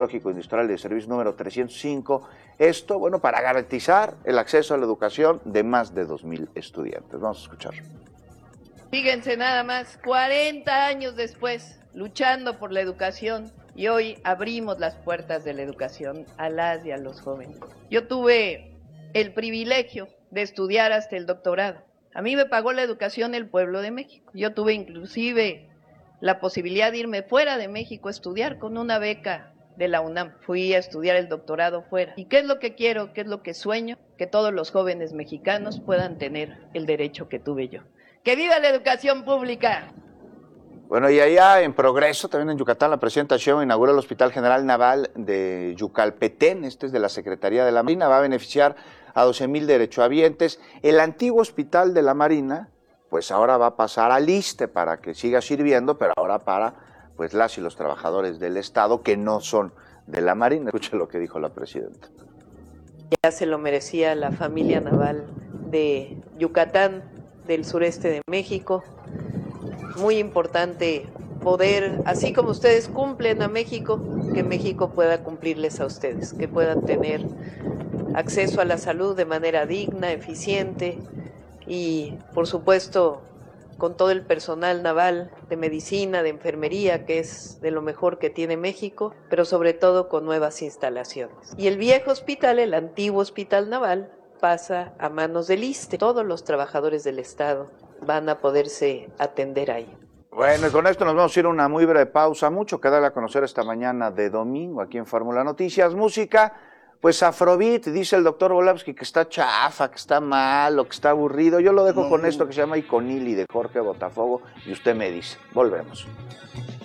Tecnológico Industrial de Servicio número 305. Esto, bueno, para garantizar el acceso a la educación de más de 2,000 estudiantes. Vamos a escuchar. Fíjense nada más, 40 años después, luchando por la educación, y hoy abrimos las puertas de la educación a las y a los jóvenes. Yo tuve el privilegio de estudiar hasta el doctorado. A mí me pagó la educación el pueblo de México. Yo tuve inclusive la posibilidad de irme fuera de México a estudiar con una beca de la UNAM. Fui a estudiar el doctorado fuera. ¿Y qué es lo que quiero? ¿Qué es lo que sueño? Que todos los jóvenes mexicanos puedan tener el derecho que tuve yo. ¡Que viva la educación pública! Bueno, y allá en progreso, también en Yucatán, la presidenta Sheinbaum inaugura el Hospital General Naval de Yucalpetén, este es de la Secretaría de la Marina, va a beneficiar a 12,000 derechohabientes. El antiguo Hospital de la Marina, pues ahora va a pasar al ISSSTE para que siga sirviendo, pero ahora para pues las y los trabajadores del Estado que no son de la Marina. Escuche lo que dijo la presidenta. Ya se lo merecía la familia naval de Yucatán, del sureste de México. Muy importante poder, así como ustedes cumplen a México, que México pueda cumplirles a ustedes, que puedan tener acceso a la salud de manera digna, eficiente y, por supuesto, con todo el personal naval de medicina, de enfermería, que es de lo mejor que tiene México, pero sobre todo con nuevas instalaciones. Y el viejo hospital, el antiguo hospital naval, pasa a manos del ISSSTE. Todos los trabajadores del Estado van a poderse atender ahí. Bueno, y con esto nos vamos a ir a una muy breve pausa. Mucho que darle a conocer esta mañana de domingo aquí en Fórmula Noticias. Música, pues Afrobeat, dice el doctor Volavsky que está chafa, que está malo, que está aburrido. Yo lo dejo con esto que se llama Iconili de Jorge Botafogo y usted me dice. Volvemos.